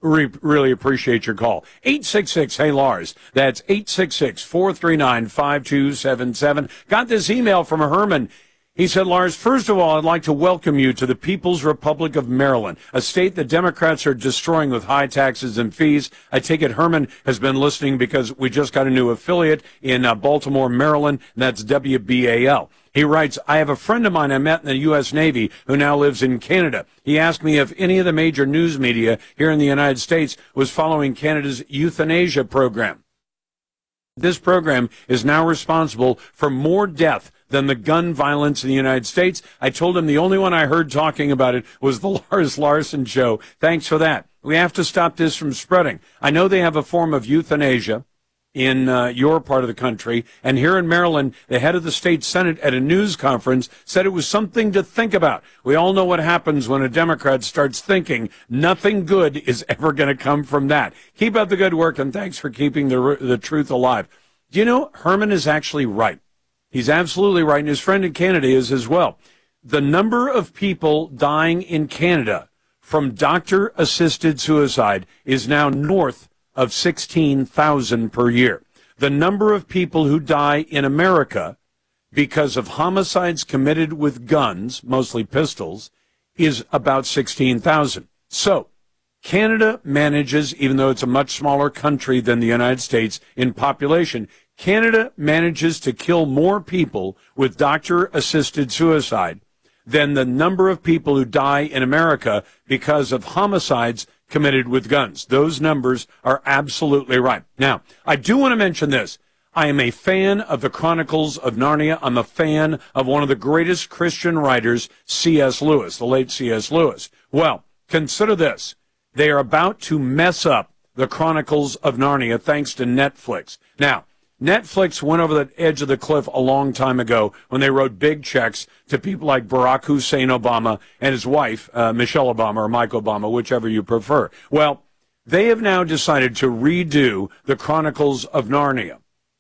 really appreciate your call. 866, hey Lars. That's 866-439-5277. Got this email from Herman. He said, Lars, first of all, I'd like to welcome you to the People's Republic of Maryland, a state that Democrats are destroying with high taxes and fees. I take it Herman has been listening because we just got a new affiliate in Baltimore, Maryland, and that's WBAL. He writes, I have a friend of mine I met in the U.S. Navy who now lives in Canada. He asked me if any of the major news media here in the United States was following Canada's euthanasia program. This program is now responsible for more death than the gun violence in the United States. I told him the only one I heard talking about it was the Lars Larson show. Thanks for that. We have to stop this from spreading. I know they have a form of euthanasia in your part of the country, and here in Maryland, the head of the state Senate at a news conference said it was something to think about. We all know what happens when a Democrat starts thinking nothing good is ever going to come from that. Keep up the good work, and thanks for keeping the truth alive. Do you know, Herman is actually right. He's absolutely right, and his friend in Canada is as well. The number of people dying in Canada from doctor-assisted suicide is now north of 16,000 per year. The number of people who die in America because of homicides committed with guns, mostly pistols, is about 16,000. So Canada manages, even though it's a much smaller country than the United States in population, Canada manages to kill more people with doctor-assisted suicide than the number of people who die in America because of homicides committed with guns. Those numbers are absolutely right. Now, I do want to mention this. I am a fan of the Chronicles of Narnia. I'm a fan of one of the greatest Christian writers, C.S. Lewis, the late C.S. Lewis. Well, consider this. They are about to mess up the Chronicles of Narnia thanks to Netflix. Now, Netflix went over the edge of the cliff a long time ago when they wrote big checks to people like Barack Hussein Obama and his wife, Michelle Obama, or Mike Obama, whichever you prefer. Well, they have now decided to redo the Chronicles of Narnia.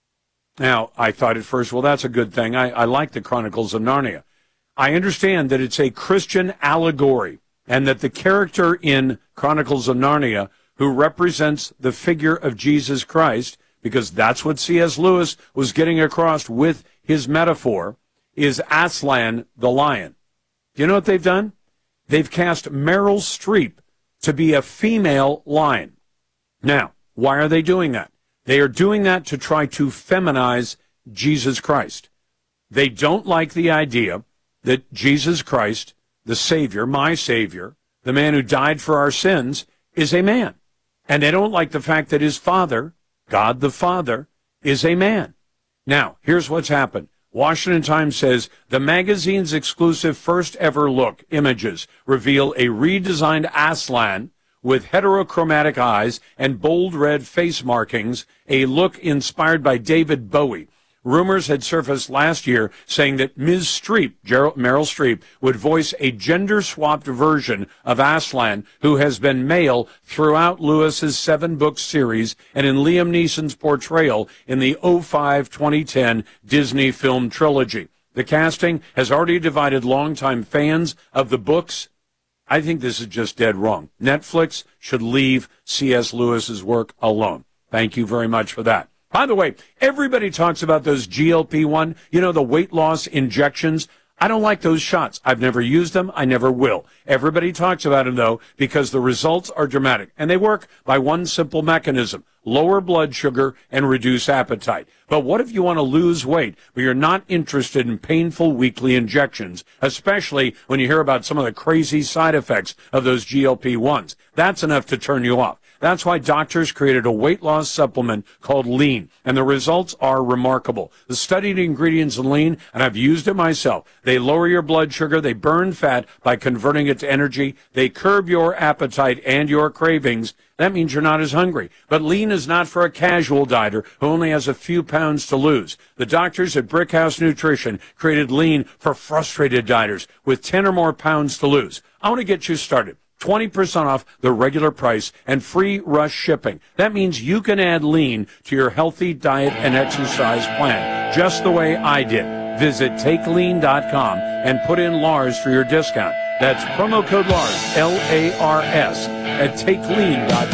Now, I thought at first, well, that's a good thing. I like the Chronicles of Narnia. I understand that it's a Christian allegory and that the character in Chronicles of Narnia who represents the figure of Jesus Christ, because that's what C.S. Lewis was getting across with his metaphor, is Aslan the lion. Do you know what they've done? They've cast Meryl Streep to be a female lion. Now, why are they doing that? They are doing that to try to feminize Jesus Christ. They don't like the idea that Jesus Christ, the Savior, my Savior, the man who died for our sins, is a man. And they don't like the fact that his father, God the Father, is a man. Now, here's what's happened. Washington Times says the magazine's exclusive first ever look images reveal a redesigned Aslan with heterochromatic eyes and bold red face markings, a look inspired by David Bowie. Rumors had surfaced last year saying that Ms. Streep, Meryl Streep, would voice a gender-swapped version of Aslan, who has been male throughout Lewis's 7-book series and in Liam Neeson's portrayal in the 2005-2010 Disney film trilogy. The casting has already divided longtime fans of the books. I think this is just dead wrong. Netflix should leave C.S. Lewis's work alone. Thank you very much for that. By the way, everybody talks about those GLP-1, the weight loss injections. I don't like those shots. I've never used them. I never will. Everybody talks about them, though, because the results are dramatic. And they work by one simple mechanism: lower blood sugar and reduce appetite. But what if you want to lose weight, but you're not interested in painful weekly injections, especially when you hear about some of the crazy side effects of those GLP-1s? That's enough to turn you off. That's why doctors created a weight loss supplement called Lean, and the results are remarkable. The studied ingredients in Lean, and I've used it myself, they lower your blood sugar, they burn fat by converting it to energy, they curb your appetite and your cravings. That means you're not as hungry. But Lean is not for a casual dieter who only has a few pounds to lose. The doctors at Brickhouse Nutrition created Lean for frustrated dieters with 10 or more pounds to lose. I want to get you started. 20% off the regular price and free rush shipping. That means you can add Lean to your healthy diet and exercise plan, just the way I did. Visit TakeLean.com and put in Lars for your discount. That's promo code Lars, L-A-R-S, at TakeLean.com.